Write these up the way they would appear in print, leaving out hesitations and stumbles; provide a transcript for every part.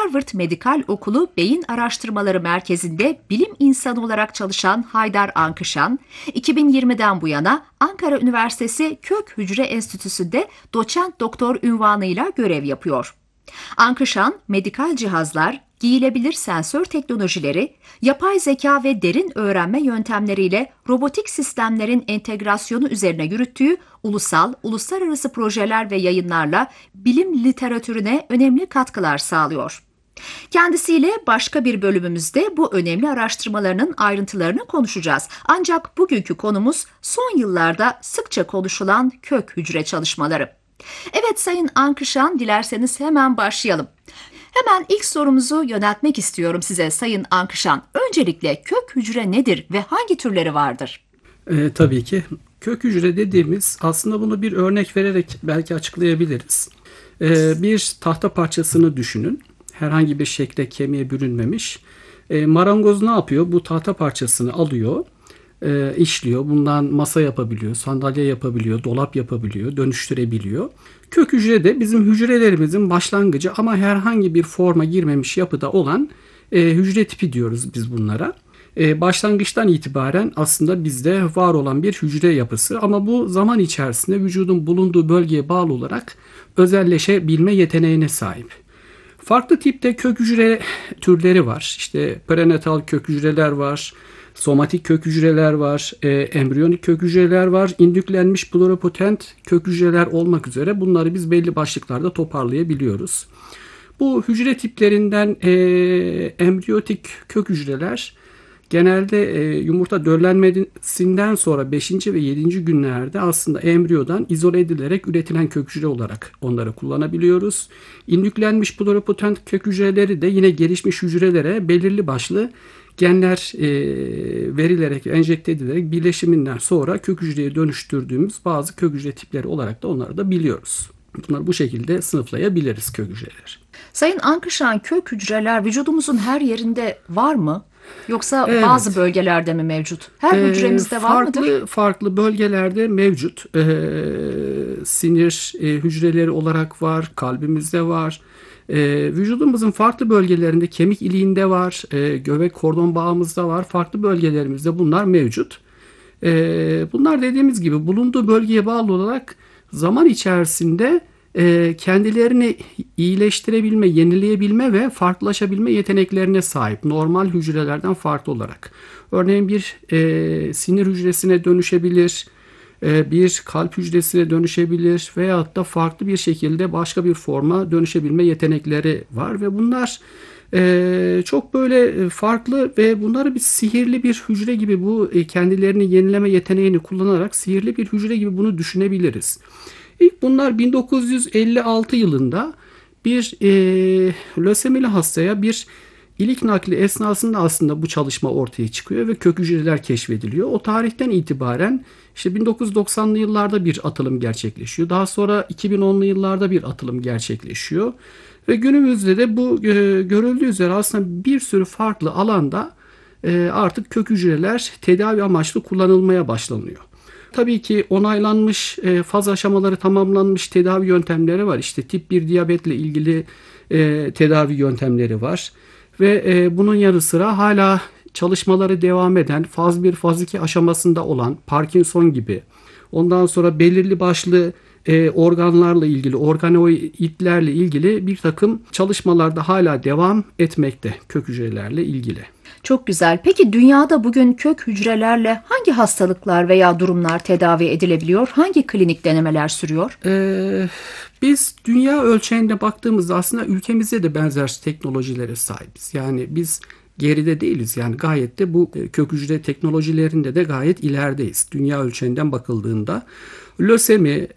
Harvard Medikal Okulu Beyin Araştırmaları Merkezi'nde bilim insanı olarak çalışan Haydar Ankışan, 2020'den bu yana Ankara Üniversitesi Kök Hücre Enstitüsü'nde doçent doktor unvanıyla görev yapıyor. Ankışan, medikal cihazlar, giyilebilir sensör teknolojileri, yapay zeka ve derin öğrenme yöntemleriyle robotik sistemlerin entegrasyonu üzerine yürüttüğü ulusal, uluslararası projeler ve yayınlarla bilim literatürüne önemli katkılar sağlıyor. Kendisiyle başka bir bölümümüzde bu önemli araştırmalarının ayrıntılarını konuşacağız. Ancak bugünkü konumuz son yıllarda sıkça konuşulan kök hücre çalışmaları. Evet Sayın Ankışan, dilerseniz hemen başlayalım. Hemen ilk sorumuzu yöneltmek istiyorum size Sayın Ankışan. Öncelikle kök hücre nedir ve hangi türleri vardır? Tabii ki. Kök hücre dediğimiz, aslında bunu bir örnek vererek belki açıklayabiliriz. Bir tahta parçasını düşünün. Herhangi bir şekilde kemiğe bürünmemiş. Marangoz ne yapıyor? Bu tahta parçasını alıyor, işliyor. Bundan masa yapabiliyor, sandalye yapabiliyor, dolap yapabiliyor, dönüştürebiliyor. Kök hücre de bizim hücrelerimizin başlangıcı ama herhangi bir forma girmemiş yapıda olan hücre tipi diyoruz biz bunlara. Başlangıçtan itibaren aslında bizde var olan bir hücre yapısı ama bu zaman içerisinde vücudun bulunduğu bölgeye bağlı olarak özelleşebilme yeteneğine sahip. Farklı tipte kök hücre türleri var. İşte prenatal kök hücreler var, somatik kök hücreler var, embriyonik kök hücreler var, indüklenmiş pluripotent kök hücreler olmak üzere bunları biz belli başlıklarda toparlayabiliyoruz. Bu hücre tiplerinden embriyotik kök hücreler genelde yumurta döllenmesinden sonra 5. ve 7. günlerde aslında embriyodan izole edilerek üretilen kök hücre olarak onları kullanabiliyoruz. İndüklenmiş pluripotent kök hücreleri de yine gelişmiş hücrelere belirli başlı genler verilerek, enjekte edilerek birleşiminden sonra kök hücreye dönüştürdüğümüz bazı kök hücre tipleri olarak da onları da biliyoruz. Bunları bu şekilde sınıflayabiliriz kök hücreleri. Sayın Ankışan, kök hücreler vücudumuzun her yerinde var mı? Yoksa Evet. bazı bölgelerde mi mevcut? Her hücremizde var mıdır? Farklı bölgelerde mevcut. Sinir hücreleri olarak var, kalbimizde var. Vücudumuzun farklı bölgelerinde, kemik iliğinde var, göbek kordon bağımızda var. Farklı bölgelerimizde bunlar mevcut. Bunlar dediğimiz gibi bulunduğu bölgeye bağlı olarak zaman içerisinde kendilerini iyileştirebilme, yenileyebilme ve farklılaşabilme yeteneklerine sahip. Normal hücrelerden farklı olarak. Örneğin bir sinir hücresine dönüşebilir, bir kalp hücresine dönüşebilir veyahut da farklı bir şekilde başka bir forma dönüşebilme yetenekleri var ve bunlar çok böyle farklı ve bunları bir sihirli bir hücre gibi bu kendilerini yenileme yeteneğini kullanarak sihirli bir hücre gibi bunu düşünebiliriz. İlk bunlar 1956 yılında bir lösemili hastaya bir ilik nakli esnasında aslında bu çalışma ortaya çıkıyor ve kök hücreler keşfediliyor. O tarihten itibaren işte 1990'lı yıllarda bir atılım gerçekleşiyor. Daha sonra 2010'lu yıllarda bir atılım gerçekleşiyor. Ve günümüzde de bu görüldüğü üzere aslında bir sürü farklı alanda artık kök hücreler tedavi amaçlı kullanılmaya başlanıyor. Tabii ki onaylanmış, faz aşamaları tamamlanmış tedavi yöntemleri var. İşte tip 1 diyabetle ilgili tedavi yöntemleri var. Ve bunun yanı sıra hala çalışmaları devam eden, faz 1, faz 2 aşamasında olan Parkinson gibi, ondan sonra belirli başlı organlarla ilgili, organoidlerle ilgili bir takım çalışmalar da hala devam etmekte kök hücrelerle ilgili. Çok güzel. Peki dünyada bugün kök hücrelerle hangi hastalıklar veya durumlar tedavi edilebiliyor? Hangi klinik denemeler sürüyor? Biz dünya ölçeğinde baktığımızda aslında ülkemizde de benzer teknolojilere sahibiz. Yani biz geride değiliz. Yani gayet de bu kök hücre teknolojilerinde de gayet ilerideyiz. Dünya ölçeğinden bakıldığında lösemi,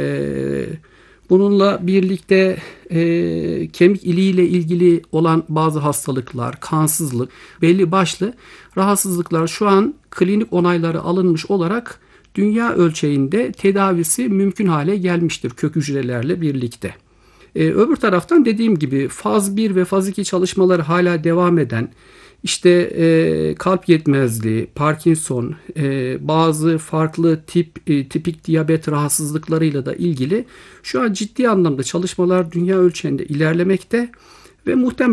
bununla birlikte kemik iliğiyle ilgili olan bazı hastalıklar, kansızlık, belli başlı rahatsızlıklar şu an klinik onayları alınmış olarak dünya ölçeğinde tedavisi mümkün hale gelmiştir kök hücrelerle birlikte. Öbür taraftan dediğim gibi faz 1 ve faz 2 çalışmaları hala devam eden, İşte kalp yetmezliği, Parkinson, bazı farklı tipik diyabet rahatsızlıklarıyla da ilgili şu an ciddi anlamda çalışmalar dünya ölçeğinde ilerlemekte ve muhtemelen